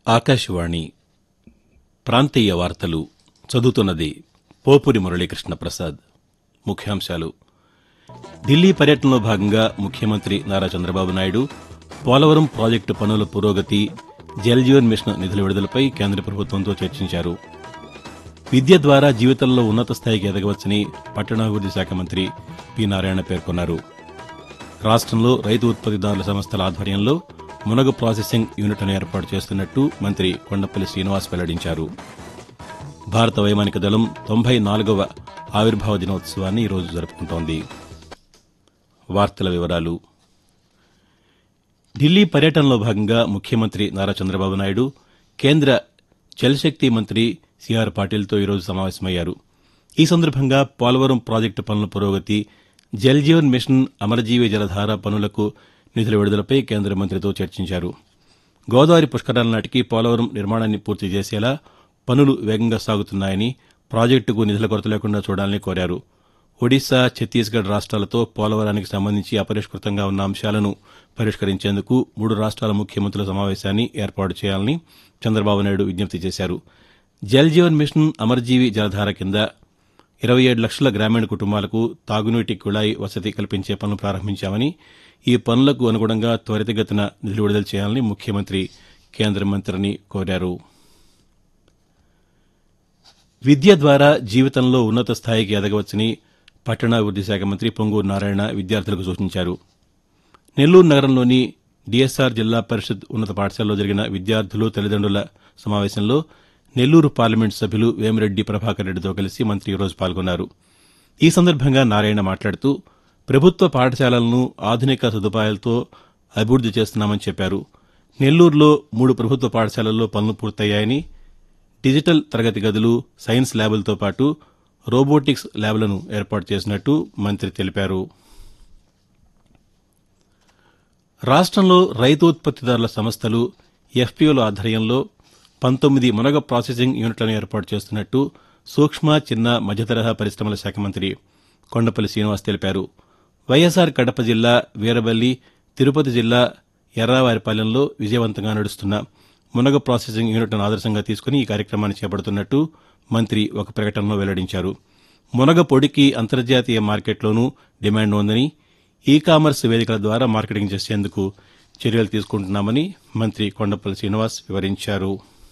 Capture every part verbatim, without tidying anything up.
ఆకాశవాణి ప్రాంతీయ వార్తలు చదువుతున్నది పోపురి మురళీకృష్ణ ప్రసాద్. ముఖ్యాంశాలు. ఢిల్లీ పర్యటనలో భాగంగా ముఖ్యమంత్రి నారా చంద్రబాబు నాయుడు పోలవరం ప్రాజెక్టు పనుల పురోగతి, జల్ జీవన్ మిషన్ నిధుల విడుదలపై కేంద్ర ప్రభుత్వంతో చర్చించారు. విద్య ద్వారా జీవితంలో ఉన్నత స్థాయికి ఎదగవచ్చని పట్టణాభివృద్ది శాఖ మంత్రి పి నారాయణ పేర్కొన్నారు. రాష్టంలో రైతు ఉత్పత్తిదారుల సంస్థల ఆధ్వర్యంలో మునగ ప్రాసెసింగ్ యూనిట్ను ఏర్పాటు చేస్తున్నట్టు మంత్రి కొండపల్లి శ్రీనివాస్ వెల్లడించారు. భారత వైమానిక దళం తొంభై నాలుగవ ఆవిర్భావ దినోత్సవాన్ని ఈరోజు జరుపుకుంటోంది. వార్తల వివరాలు. ఢిల్లీ పర్యటనలో భాగంగా ముఖ్యమంత్రి నారా చంద్రబాబు నాయుడు కేంద్ర జలశక్తి మంత్రి సిఆర్ పాటిల్తో ఈరోజు సమావేశమయ్యారు. ఈ సందర్భంగా పోలవరం ప్రాజెక్టు పనుల పురోగతి, జల్ జీవన్ మిషన్ అమరజీవి జలధార పనులకు నిధుల విడుదలపై కేంద్ర మంత్రితో చర్చించారు. గోదావరి పుష్కరాల నాటికి పోలవరం నిర్మాణాన్ని పూర్తి చేసేలా పనులు వేగంగా సాగుతున్నాయని, ప్రాజెక్టుకు నిధుల కొరత లేకుండా చూడాలని కోరారు. ఒడిశా, ఛత్తీస్గఢ్ రాష్ట్రాలతో పోలవరానికి సంబంధించి అపరిష్కృతంగా ఉన్న అంశాలను పరిష్కరించేందుకు మూడు రాష్ట్రాల ముఖ్యమంత్రుల సమావేశాన్ని ఏర్పాటు చేయాలని చంద్రబాబు నాయుడు విజ్ఞప్తి చేశారు. జల్ జీవన్ మిషన్ అమరజీవి జలధార కింద ఇరవై ఏడు లక్షల గ్రామీణ కుటుంబాలకు తాగునీటి కుళాయి వసతి కల్పించే పనులు ప్రారంభించామని, ఈ పనులకు అనుగుణంగా త్వరితగతిన నిధులు విడుదల చేయాలని ముఖ్యమంత్రి కేంద్ర మంత్రిని కోరారు. విద్య ద్వారా జీవితంలో ఉన్నత స్థాయికి ఎదగవచ్చని పట్టణాభివృద్ది శాఖ మంత్రి పొంగూరు నారాయణ విద్యార్థులకు సూచించారు. నెల్లూరు నగరంలోని డీఎస్ఆర్ జిల్లా పరిషత్ ఉన్నత పాఠశాలలో జరిగిన విద్యార్థులు, తల్లిదండ్రుల సమావేశంలో నెల్లూరు పార్లమెంటు సభ్యులు వేమిరెడ్డి ప్రభాకర్ రెడ్డితో కలిసి మంత్రి ఈరోజు పాల్గొన్నారు. ఈ సందర్భంగా నారాయణ మాట్లాడుతూ ప్రభుత్వ పాఠశాలలను ఆధునిక సదుపాయాలతో అభివృద్ది చేస్తున్నామని చెప్పారు. నెల్లూరులో మూడు ప్రభుత్వ పాఠశాలల్లో పనులు పూర్తయ్యాయని, డిజిటల్ తరగతి గదులు, సైన్స్ ల్యాబులతో పాటు రోబోటిక్స్ ల్యాబ్లను ఏర్పాటు చేసినట్టు మంత్రి తెలిపారు. రాష్టంలో రైతు ఉత్పత్తిదారుల సంస్థలు, ఎఫ్పీఓల ఆధ్వర్యంలో పంతొమ్మిది మునగ ప్రాసెసింగ్ యూనిట్లను ఏర్పాటు చేస్తున్నట్టు సూక్ష్మ, చిన్న, మధ్యతరహా పరిశ్రమల శాఖ మంత్రి కొండపల్లి శ్రీనివాస్ తెలిపారు. వైఎస్ఆర్ కడప జిల్లా వీరబల్లి, తిరుపతి జిల్లా ఎర్రావారిపాలెంలో విజయవంతంగా నడుస్తున్న మునగ ప్రాసెసింగ్ యూనిట్ను ఆదర్శంగా తీసుకుని ఈ కార్యక్రమాన్ని చేపడుతున్నట్టు మంత్రి ఒక ప్రకటనలో వెల్లడించారు. మునగ పొడికి అంతర్జాతీయ మార్కెట్లోనూ డిమాండ్ ఉందని, ఈ కామర్స్ వేదికల ద్వారా మార్కెటింగ్ చేసేందుకు చర్యలు తీసుకుంటున్నామని మంత్రి కొండపల్లి శ్రీనివాస్ వివరించారు.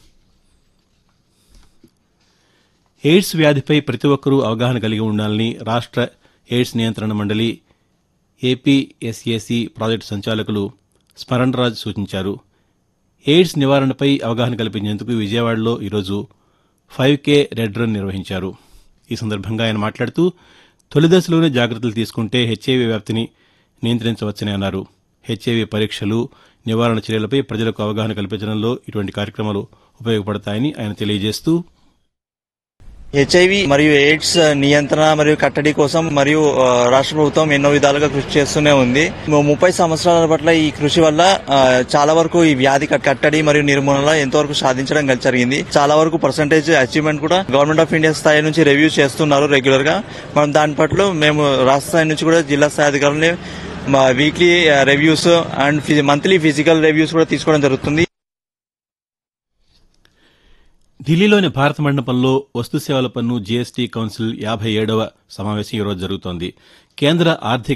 ఎయిడ్స్ వ్యాధిపై ప్రతి ఒక్కరూ అవగాహన కలిగి ఉండాలని రాష్ట్ర ఎయిడ్స్ నియంత్రణ మండలి ఏపీఎస్ఏసీ ప్రాజెక్టు సంచాలకులు స్మరణరాజ్ సూచించారు. ఎయిడ్స్ నివారణపై అవగాహన కల్పించేందుకు విజయవాడలో ఈరోజు ఫైవ్ కే రెడ్ రన్ నిర్వహించారు. ఈ సందర్భంగా ఆయన మాట్లాడుతూ తొలి దశలోనే జాగ్రత్తలు తీసుకుంటే హెచ్ఐవీ వ్యాప్తిని నియంత్రించవచ్చని అన్నారు. హెచ్ఐవీ పరీక్షలు, నివారణ చర్యలపై ప్రజలకు అవగాహన కల్పించడంలో ఇటువంటి కార్యక్రమాలు ఉపయోగపడతాయని ఆయన తెలియజేస్తూ, హెచ్ఐవి మరియు ఎయిడ్స్ నియంత్రణ మరియు కట్టడి కోసం మరియు రాష్ట్ర ప్రభుత్వం ఎన్నో విధాలుగా కృషి చేస్తూనే ఉంది. ముప్పై సంవత్సరాల పట్ల ఈ కృషి వల్ల చాలా వరకు ఈ వ్యాధి కట్టడి మరియు నిర్మూలన ఎంతవరకు సాధించడం జరిగింది. చాలా వరకు పర్సంటేజ్ అచీవ్మెంట్ కూడా గవర్నమెంట్ ఆఫ్ ఇండియా స్థాయి నుంచి రివ్యూ చేస్తున్నారు రెగ్యులర్ గా. మనం దాని పట్ల మేము రాష్ట్ర స్థాయి నుంచి కూడా జిల్లా స్థాయి అధికారులని weekly reviews and monthly physical reviews కూడా తీసుకోవడం జరుగుతుంది. ఢిల్లీలోని భారత మండపంలో వస్తు సేవల పన్ను జీఎస్టీ కౌన్సిల్ యాభై ఏడవ సమావేశం ఈరోజు జరుగుతోంది. కేంద్ర ఆర్థిక